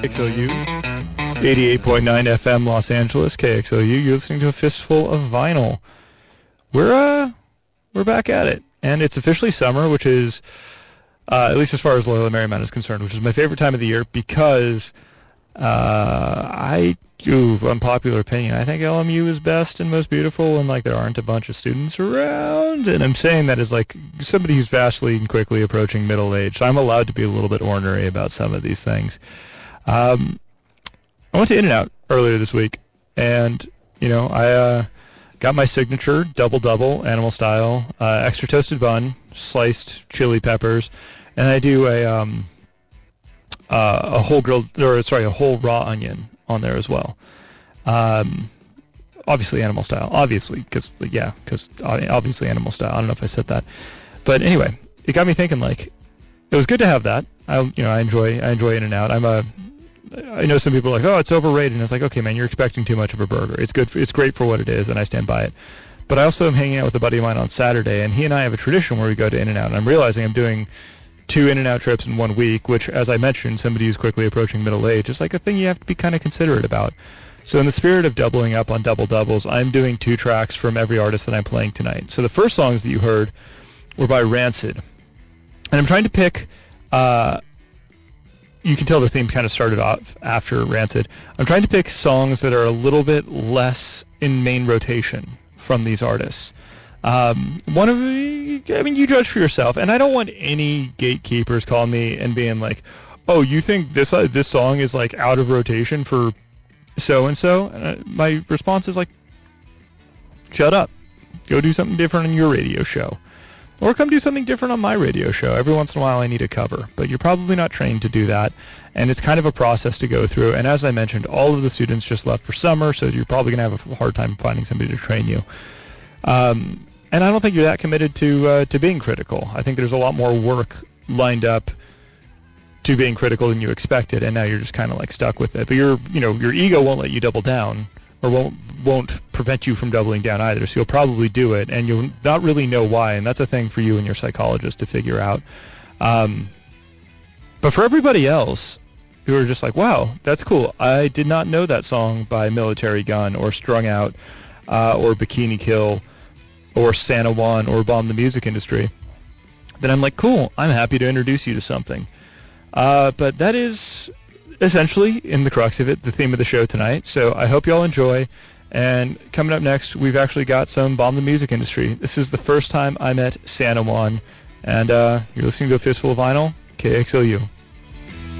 KXLU, 88.9 FM Los Angeles, KXLU. You're listening to A Fistful of Vinyl. We're back at it, and it's officially summer, which is, at least as far as Loyola Marymount is concerned, which is my favorite time of the year because unpopular opinion, I think LMU is best and most beautiful, and like there aren't a bunch of students around. And I'm saying that as like somebody who's vastly and quickly approaching middle age, so I'm allowed to be a little bit ornery about some of these things. I went to In-N-Out earlier this week, and I got my signature double Animal Style, extra toasted bun, sliced chili peppers, and I do a whole raw onion on there as well. Obviously Animal Style. Obviously Animal Style. I don't know if I said that, but anyway, it got me thinking. Like, it was good to have that. I enjoy In-N-Out. I know some people are like, oh, it's overrated, and it's like, okay, man, you're expecting too much of a burger. It's good. It's great for what it is, and I stand by it. But I also am hanging out with a buddy of mine on Saturday, and he and I have a tradition where we go to In-N-Out, and I'm realizing I'm doing 2 In-N-Out trips in 1 week, which, as I mentioned, somebody who's quickly approaching middle age, is like a thing you have to be kind of considerate about. So in the spirit of doubling up on double doubles, I'm doing 2 tracks from every artist that I'm playing tonight. So the first songs that you heard were by Rancid. And I'm trying to pick, you can tell the theme kind of started off after Rancid. I'm trying to pick songs that are a little bit less in main rotation from these artists. You judge for yourself, and I don't want any gatekeepers calling me and being like, oh, you think this song is like out of rotation for so-and-so? My response is like, shut up. Go do something different on your radio show. Or come do something different on my radio show. Every once in a while I need a cover, but you're probably not trained to do that, and it's kind of a process to go through. And as I mentioned, all of the students just left for summer, so you're probably going to have a hard time finding somebody to train you. And I don't think you're that committed to being critical. I think there's a lot more work lined up to being critical than you expected, and now you're just kind of like stuck with it. But your ego won't let you double down, or won't prevent you from doubling down either. So you'll probably do it, and you'll not really know why, and that's a thing for you and your psychologist to figure out. But for everybody else who are just like, wow, that's cool. I did not know that song by Military Gun or Strung Out or Bikini Kill or Santa Juan or Bomb the Music Industry, then I'm like, cool, I'm happy to introduce you to something. But that is essentially, in the crux of it, the theme of the show tonight. So I hope you all enjoy. And coming up next, we've actually got some Bomb the Music Industry. This is the first time I met Santa Juan. And you're listening to A Fistful of Vinyl, KXLU.